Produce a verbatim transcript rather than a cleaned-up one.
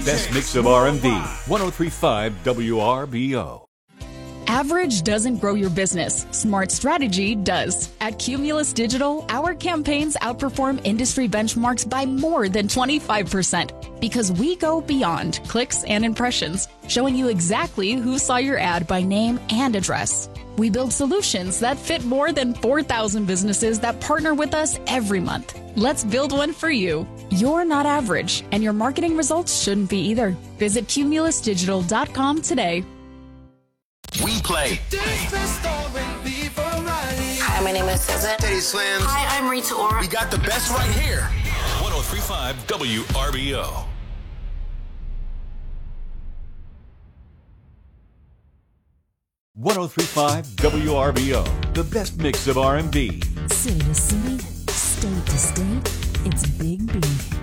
best mix of R and B. one oh three point five W R B O. Average doesn't grow your business. Smart strategy does. At Cumulus Digital, our campaigns outperform industry benchmarks by more than twenty-five percent because we go beyond clicks and impressions, showing you exactly who saw your ad by name and address. We build solutions that fit more than four thousand businesses that partner with us every month. Let's build one for you. You're not average, and your marketing results shouldn't be either. Visit cumulus digital dot com today. We play. Hi, my name is Susan. Teddy Slim. Hi, I'm Rita Ora. We got the best right here. one oh three point five W R B O. one oh three point five W R B O, the best mix of R and B. City to city, state to state, it's Big B.